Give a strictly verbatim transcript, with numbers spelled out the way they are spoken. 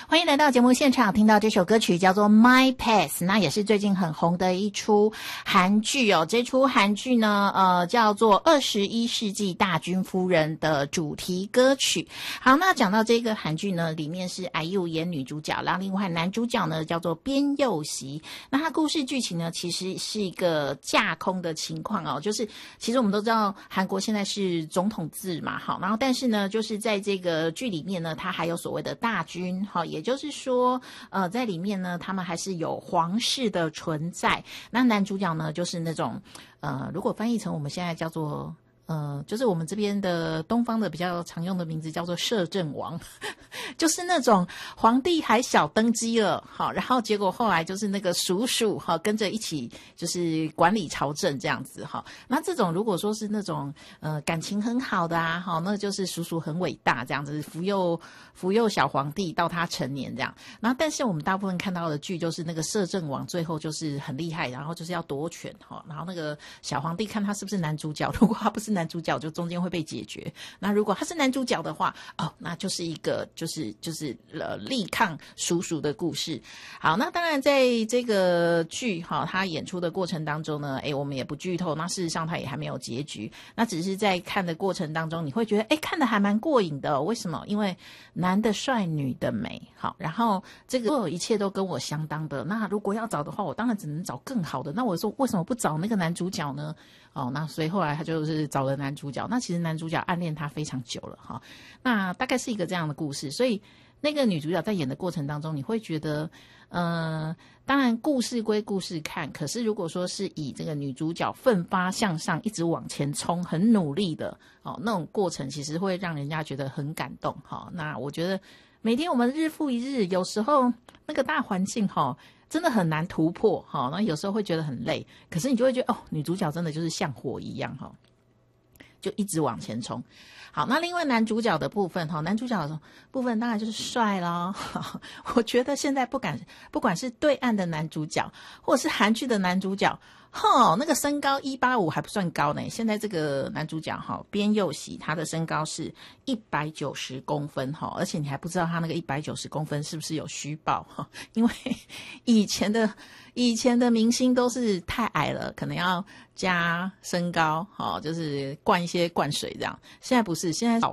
欢迎来到节目现场，听到这首歌曲叫做 My Path， 那也是最近很红的一出韩剧哦。这出韩剧呢，呃，叫做二十一世纪大军夫人的主题歌曲。好，那讲到这个韩剧呢，里面是 I U 演女主角，然后另外男主角呢叫做边佑熙。那他故事剧情呢，其实是一个架空的情况哦，就是其实我们都知道韩国现在是总统制嘛，好，然后但是呢，就是在这个剧里面呢，它还有所谓的大军，好，也就是说，呃，在里面呢，他们还是有皇室的存在。那男主角呢，就是那种，呃，如果翻译成我们现在叫做。呃，就是我们这边的东方的比较常用的名字叫做摄政王，就是那种皇帝还小登基了，好，然后结果后来就是那个叔叔哈跟着一起就是管理朝政这样子哈。那这种如果说是那种呃感情很好的啊，哈，那就是叔叔很伟大这样子，扶幼扶幼小皇帝到他成年这样。然后但是我们大部分看到的剧就是那个摄政王最后就是很厉害，然后就是要夺权哈，然后那个小皇帝看他是不是男主角，如果他不是男主角就中间会被解决，那如果他是男主角的话，哦，那就是一个就是就是呃力抗叔叔的故事。好，那当然在这个剧哈，他演出的过程当中呢，诶，我们也不剧透，那事实上他也还没有结局，那只是在看的过程当中，你会觉得诶看得还蛮过瘾的哦。为什么？因为男的帅，女的美，好，然后这个所有一切都跟我相当的。那如果要找的话，我当然只能找更好的。那我说为什么不找那个男主角呢？哦，那所以后来他就是找了男主角。那其实男主角暗恋他非常久了哈。那大概是一个这样的故事，所以那个女主角在演的过程当中，你会觉得，呃，当然故事归故事看，可是如果说是以这个女主角奋发向上，一直往前冲，很努力的哦，那种过程其实会让人家觉得很感动哈。那我觉得每天我们日复一日，有时候那个大环境哈。真的很难突破哈，那有时候会觉得很累，可是你就会觉得哦，女主角真的就是像火一样哈，就一直往前冲。好，那另外男主角的部分哈，男主角的部分当然就是帅咯。我觉得现在不敢，不管是对岸的男主角，或者是韩剧的男主角，哈，那个身高一八五还不算高呢。现在这个男主角哈，边佑熙他的身高是一百九十公分哈，而且你还不知道他那个一百九十公分是不是有虚报哈，因为以前的以前的明星都是太矮了，可能要加身高，哦，就是灌一些灌水这样。现在不是，现在